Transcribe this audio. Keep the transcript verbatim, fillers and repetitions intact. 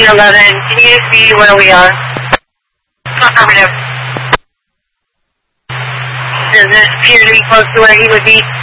eleven, can you see where we are? Affirmative. Does this appear to be close to where he would be?